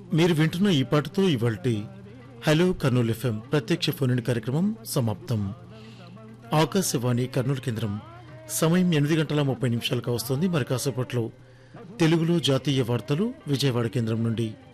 మీరు వింటున్న ఈ పాటతో ఇవాల్టి హలో కర్నూలు ఎఫ్ఎం ప్రత్యక్ష ఫోన్ కార్యక్రమం సమాప్తం. ఆకాశవాణి కర్నూలు కేంద్రం సమయం 8:30 వస్తోంది. మరి కాసేపట్లో తెలుగులో జాతీయ వార్తలు విజయవాడ కేంద్రం నుండి.